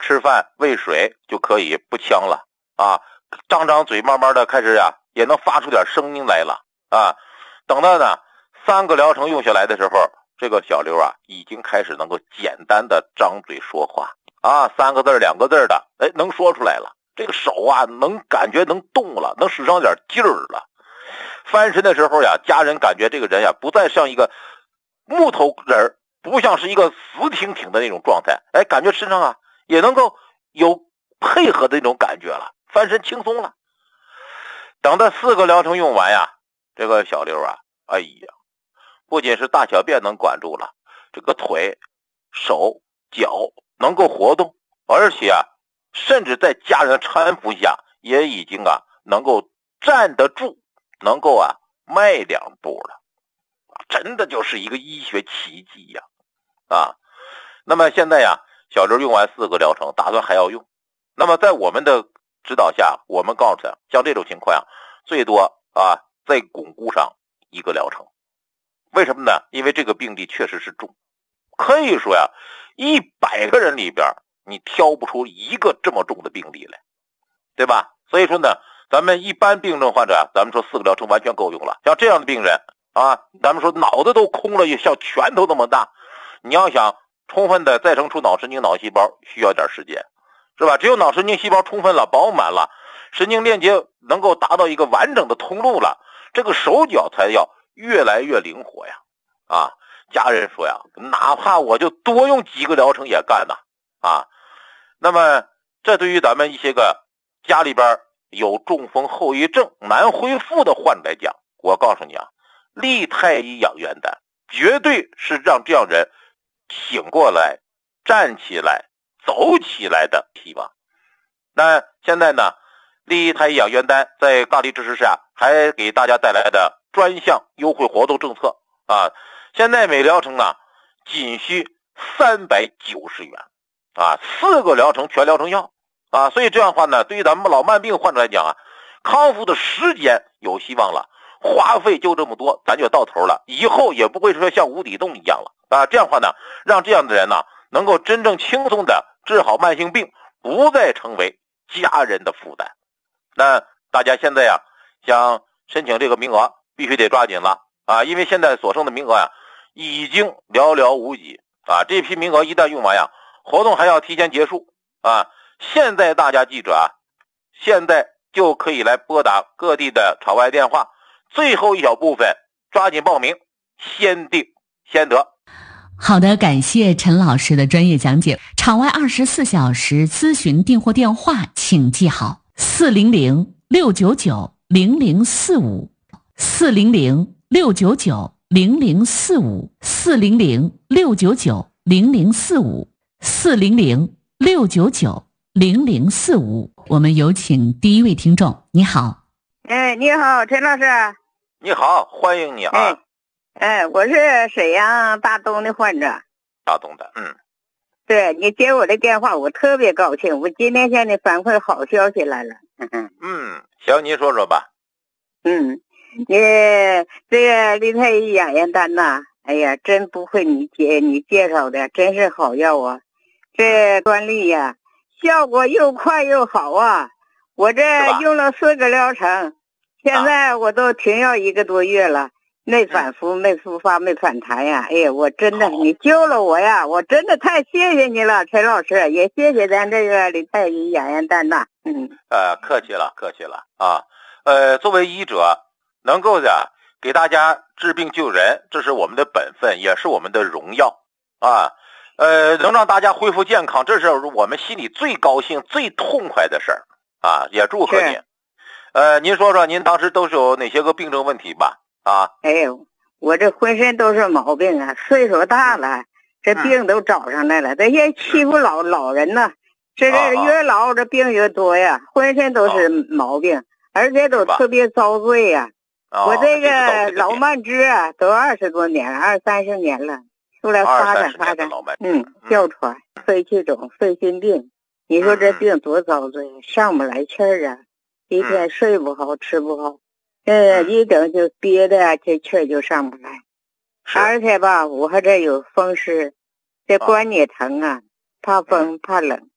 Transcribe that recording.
吃饭喂水就可以不呛了啊，张嘴慢慢的开始呀，也能发出点声音来了啊。等到呢3个疗程用下来的时候，这个小刘啊已经开始能够简单的张嘴说话啊，3个字2个字的，能说出来了。这个手啊能感觉能动了，能使上点劲儿了。翻身的时候呀，家人感觉这个人呀不再像一个木头人，不像是一个死挺挺的那种状态，感觉身上啊也能够有配合的那种感觉了，翻身轻松了。等到4个疗程用完呀，这个小刘啊，哎呀，不仅是大小便能管住了，这个腿、手、脚能够活动，而且啊，甚至在家人搀扶下，也已经啊能够站得住，能够啊迈2步了，真的就是一个医学奇迹呀！啊，那么现在呀，小刘用完4个疗程，打算还要用。那么在我们的指导下，我们告诉他，像这种情况呀，最多啊再巩固上1个疗程。为什么呢？因为这个病例确实是重，可以说呀，100个人里边你挑不出1个这么重的病例来，对吧？所以说呢，咱们一般病症患者，咱们说4个疗程完全够用了。像这样的病人啊，咱们说脑子都空了，也像拳头那么大，你要想充分的再生出脑神经脑细胞，需要点时间，是吧？只有脑神经细胞充分了、饱满了，神经链接能够达到一个完整的通路了，这个手脚才要越来越灵活呀！啊，家人说呀，哪怕我就多用几个疗程也干呐！啊，那么这对于咱们一些个家里边有中风后遗症难恢复的患者来讲，我告诉你啊，利太医养元丹绝对是让这样人醒过来、站起来、走起来的希望。那现在呢，利太医养元丹在大力支持下，还给大家带来的专项优惠活动政策啊，现在每疗程呢仅需390元啊，4个疗程全疗程药啊，所以这样的话呢，对于咱们老慢病患者来讲啊，康复的时间有希望了，花费就这么多，咱就到头了，以后也不会说像无底洞一样了啊。这样的话呢，让这样的人呢能够真正轻松的治好慢性病，不再成为家人的负担。那大家现在呀，想申请这个名额必须得抓紧了啊，因为现在所剩的名额呀已经寥寥无几啊，这批名额一旦用完呀，活动还要提前结束啊。现在大家记着啊，现在就可以来拨打各地的场外电话，最后一小部分抓紧报名，先定先得。 好的，感谢陈老师的专业讲解。场外24小时咨询订货电话请记好：400-699-0045 400-699-0045 400-699-0045 400-699-0045。我们有请第一位听众。你好。 你好，陈老师。 你好，欢迎你啊。 我是沈阳大东的患者。 大东的， 对，你接我的电话，我特别高兴。我今天向你反馈好消息来了。 行，您说说吧。 你这个利太医养元丹呐，哎呀，真不愧你介绍的，真是好药啊！这专利呀，效果又快又好啊！我这用了4个疗程，现在我都停药1个多月了。没反复，没复发，没反弹呀！哎呀，我真的，你救了我呀！我真的太谢谢你了，陈老师，也谢谢咱这个利太医养元丹呐。 客气了啊！作为医者，能够的给大家治病救人，这是我们的本分，也是我们的荣耀啊！能让大家恢复健康，这是我们心里最高兴、最痛快的事儿啊！也祝贺您。您说说，您当时都是有哪些个病症问题吧？ 哎呦，我这浑身都是毛病啊，岁数大了，这病都找上来了。这些欺负老人呢，这越老这病越多呀，浑身都是毛病，而且都特别遭罪呀。我这个老慢支啊，都20多年了，20-30年了，出来发展，哮喘、肺气肿、肺心病，你说这病多遭罪，上不来气儿啊，一天睡不好，吃不好。一整就憋的这气儿就上不来，而且吧，我还这有风湿，这关节疼啊，怕风怕冷，